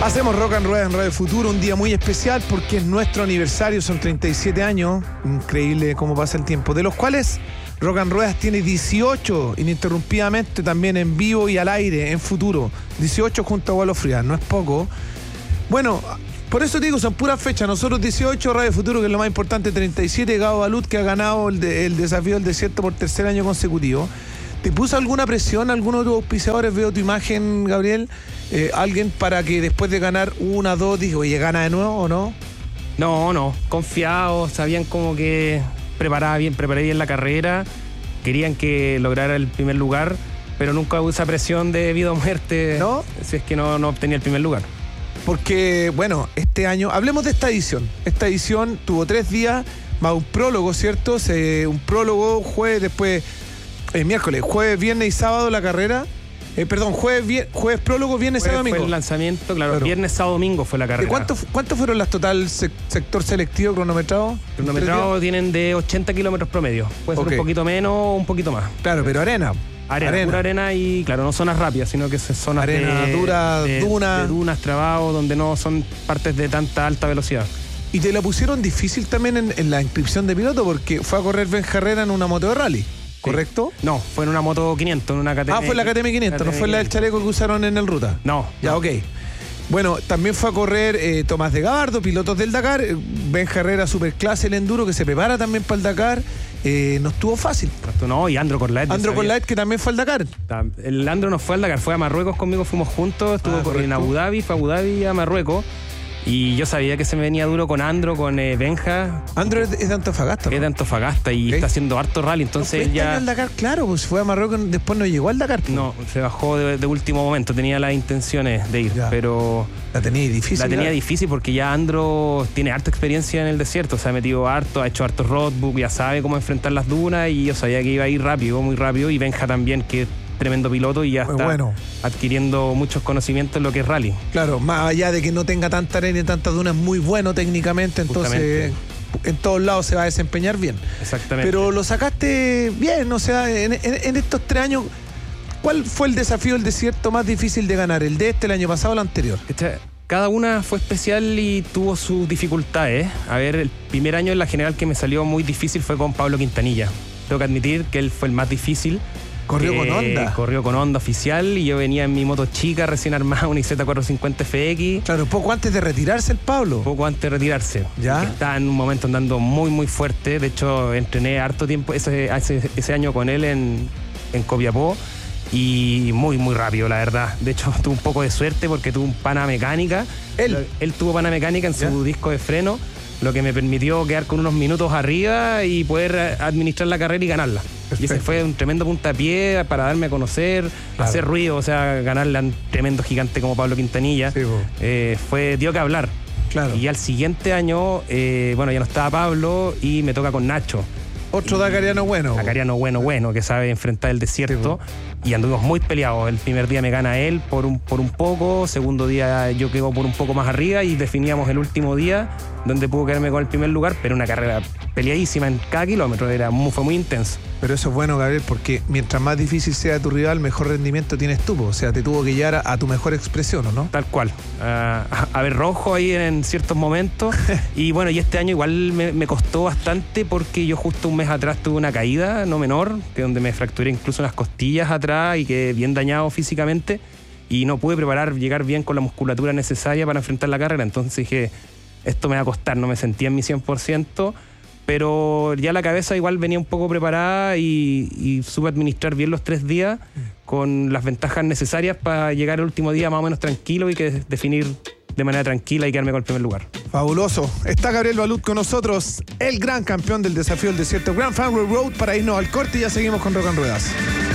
Hacemos Rock and Rueda en Radio Futuro, un día muy especial porque es nuestro aniversario, son 37 años, increíble cómo pasa el tiempo, de los cuales Rock and Ruedas tiene 18 ininterrumpidamente, también en vivo y al aire, en futuro, 18 junto a Gualo Frías, no es poco. Bueno, por eso te digo, son puras fechas, nosotros 18, Radio Futuro, que es lo más importante, 37, Gabo Balut, que ha ganado el desafío del desierto por tercer año consecutivo. ¿Te puso alguna presión alguno de tus auspiciadores? Veo tu imagen, Gabriel. ¿Alguien para que después de ganar una, dos, dijo, oye, gana de nuevo o no? No, confiados, sabían como que preparé bien la carrera, querían que lograra el primer lugar, pero nunca hubo esa presión de vida o muerte, ¿no? Si es que no obtenía el primer lugar. Porque, bueno, este año, hablemos de esta edición. Esta edición tuvo 3 días, más un prólogo, ¿cierto? Un prólogo, jueves, después... miércoles, jueves, viernes y sábado la carrera. Jueves prólogo, viernes, sábado, domingo. Fue el lanzamiento, claro. Viernes, sábado, domingo fue la carrera. ¿Cuánto fueron las total sector selectivo cronometrado? Cronometrado tienen de 80 kilómetros promedio. Puede ser un poquito menos o un poquito más. Claro, pero arena. Pura arena y, claro, no zonas rápidas, sino que son zonas arena dura, dunas. De dunas, trabados, donde no son partes de tanta alta velocidad. Y te la pusieron difícil también en la inscripción de piloto porque fue a correr Ben Herrera en una moto de rally. ¿Correcto? No, fue en una moto 500, en una KTM. Fue la KTM 500, no fue la del chaleco que usaron en el ruta. No. Ok. Bueno, también fue a correr Tomás de Gabardo, pilotos del Dakar, Ben Herrera Superclase, el enduro, que se prepara también para el Dakar. No estuvo fácil. No, y Andro Corlaet. Andro Corlaet, que también fue al Dakar. El Andro no fue al Dakar, fue a Marruecos conmigo, fuimos juntos, estuvo en Abu Dhabi, fue a Abu Dhabi a Marruecos. Y yo sabía que se me venía duro con Andro, con Benja. Andro es de Antofagasta, ¿no? Es de Antofagasta y está haciendo harto rally, entonces ya... al Dakar, claro, pues fue a Marruecos, después no llegó al Dakar. No, se bajó de último momento, tenía las intenciones de ir, pero... La tenía difícil. La tenía difícil porque ya Andro tiene harta experiencia en el desierto, se ha metido harto, ha hecho harto roadbook, ya sabe cómo enfrentar las dunas y yo sabía que iba a ir rápido, muy rápido, y Benja también, que tremendo piloto y ya está adquiriendo muchos conocimientos en lo que es rally. Claro, más allá de que no tenga tanta arena y tantas dunas, muy bueno técnicamente, entonces en todos lados se va a desempeñar bien. Exactamente. Pero lo sacaste bien, o sea, en estos 3 años, ¿cuál fue el desafío del desierto más difícil de ganar? ¿El de el año pasado o el anterior? Cada una fue especial y tuvo sus dificultades. A ver, el primer año en la general que me salió muy difícil fue con Pablo Quintanilla. Tengo que admitir que él fue el más difícil. Corrió con Honda. Corrió con Honda oficial y yo venía en mi moto chica, recién armada, una IZ450 FX. Claro, poco antes de retirarse el Pablo. Poco antes de retirarse. ¿Ya? Estaba en un momento andando muy, muy fuerte. De hecho, entrené harto tiempo ese año con él en Copiapó y muy, muy rápido, la verdad. De hecho, tuve un poco de suerte porque tuve un pana mecánica. Él tuvo pana mecánica en su disco de freno, lo que me permitió quedar con unos minutos arriba y poder administrar la carrera y ganarla. Perfecto. Y ese fue un tremendo puntapié para darme a conocer, hacer ruido, o sea, ganarle a un tremendo gigante como Pablo Quintanilla. Sí, dio que hablar. Claro. Y al siguiente año, ya no estaba Pablo y me toca con Nacho. Otro dakariano bueno. Dakariano bueno, que sabe enfrentar el desierto. Sí, y anduvimos muy peleados. El primer día me gana él por un poco, segundo día yo quedo por un poco más arriba y definíamos el último día donde pudo quedarme con el primer lugar, pero una carrera peleadísima en cada kilómetro, fue muy intenso. Pero eso es bueno, Gabriel, porque mientras más difícil sea tu rival, mejor rendimiento tienes tú, o sea, te tuvo que llevar a tu mejor expresión, ¿o no? Tal cual, a ver rojo ahí en ciertos momentos y bueno, y este año igual me costó bastante porque yo justo un mes atrás tuve una caída no menor, que donde me fracturé incluso unas costillas atrás y quedé bien dañado físicamente y no pude llegar bien con la musculatura necesaria para enfrentar la carrera, entonces dije, esto me va a costar, no me sentía en mi 100%, pero ya la cabeza igual venía un poco preparada y supe administrar bien los 3 días con las ventajas necesarias para llegar el último día más o menos tranquilo y que definir de manera tranquila y quedarme con el primer lugar. Fabuloso. Está Gabriel Balut con nosotros, el gran campeón del desafío del desierto Grand Fan Road, para irnos al corte y ya seguimos con Rock and Ruedas.